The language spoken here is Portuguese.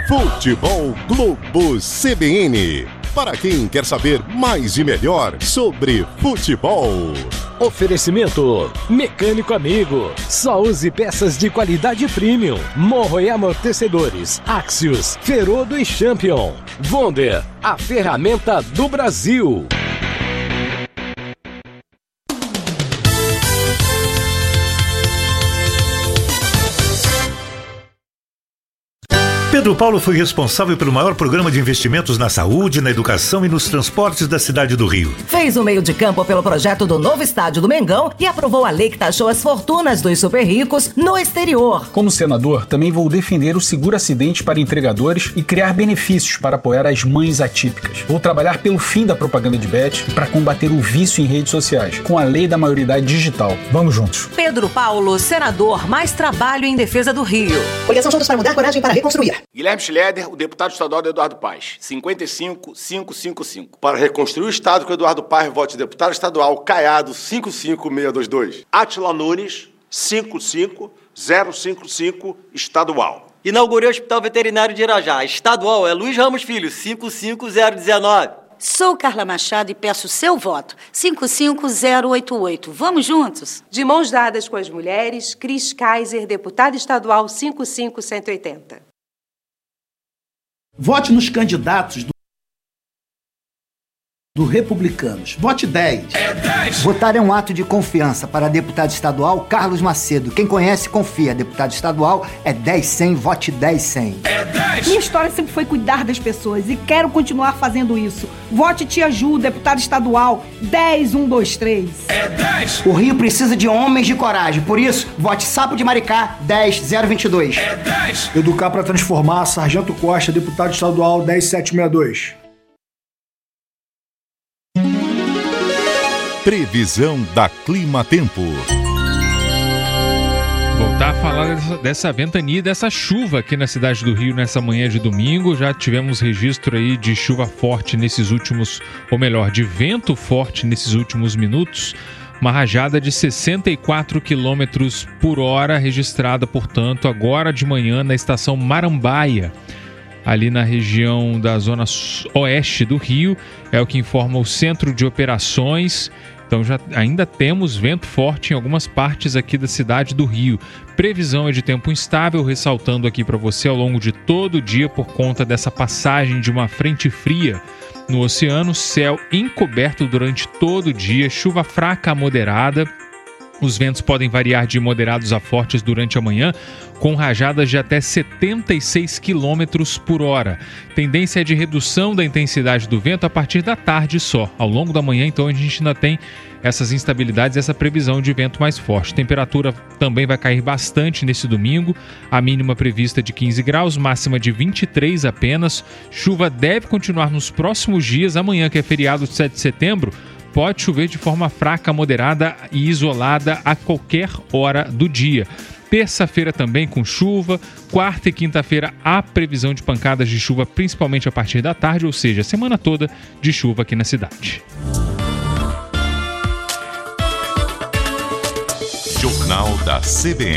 Futebol Globo CBN. Para quem quer saber mais e melhor sobre futebol. Oferecimento Mecânico Amigo. Só use peças de qualidade premium. Morro e amortecedores. Axios, Ferodo e Champion. Wonder, a ferramenta do Brasil. Pedro Paulo foi responsável pelo maior programa de investimentos na saúde, na educação e nos transportes da cidade do Rio. Fez o meio de campo pelo projeto do novo estádio do Mengão e aprovou a lei que taxou as fortunas dos super ricos no exterior. Como senador, também vou defender o seguro acidente para entregadores e criar benefícios para apoiar as mães atípicas. Vou trabalhar pelo fim da propaganda de bet e para combater o vício em redes sociais, com a lei da maioridade digital. Vamos juntos. Pedro Paulo, senador, mais trabalho em defesa do Rio. Coligação Juntos para Mudar, coragem para reconstruir. Guilherme Schleder, o deputado estadual do Eduardo Paes, 55-555. Para reconstruir o Estado com Eduardo Paes, vote deputado estadual Caiado, 55622. Átila Nunes, 55055, estadual. Inaugurei o Hospital Veterinário de Irajá, estadual, é Luiz Ramos Filho, 55019. Sou Carla Machado e peço seu voto, 55088. Vamos juntos? De mãos dadas com as mulheres, Cris Kaiser, deputada estadual 55180. Vote nos candidatos do Republicanos. Vote 10. É 10. Votar é um ato de confiança para deputado estadual Carlos Macedo. Quem conhece, confia. Deputado estadual é 10-100, vote 10-100. É 10. Minha história sempre foi cuidar das pessoas e quero continuar fazendo isso. Vote Tia Ju, deputado estadual 10-123. É 10. O Rio precisa de homens de coragem. Por isso, vote Sapo de Maricá 10-022. É 10. Educar para transformar, Sargento Costa, deputado estadual 10762. Previsão da Clima Tempo. Voltar a falar dessa ventania e dessa chuva aqui na cidade do Rio nessa manhã de domingo. Já tivemos registro aí de chuva forte nesses últimos, ou melhor, de vento forte nesses últimos minutos. Uma rajada de 64 km por hora registrada, portanto, agora de manhã na estação Marambaia, ali na região da zona oeste do Rio. É o que informa o Centro de Operações. Então ainda temos vento forte em algumas partes aqui da cidade do Rio. Previsão é de tempo instável, ressaltando aqui para você ao longo de todo o dia por conta dessa passagem de uma frente fria no oceano, céu encoberto durante todo o dia, chuva fraca a moderada. Os ventos podem variar de moderados a fortes durante a manhã, com rajadas de até 76 km por hora. Tendência é de redução da intensidade do vento a partir da tarde só. Ao longo da manhã, então, a gente ainda tem essas instabilidades, essa previsão de vento mais forte. Temperatura também vai cair bastante nesse domingo. A mínima prevista de 15 graus, máxima de 23 apenas. Chuva deve continuar nos próximos dias. Amanhã, que é feriado de 7 de setembro, pode chover de forma fraca, moderada e isolada a qualquer hora do dia. Terça-feira também com chuva. Quarta e quinta-feira há previsão de pancadas de chuva, principalmente a partir da tarde, ou seja, a semana toda de chuva aqui na cidade. Jornal da CBN.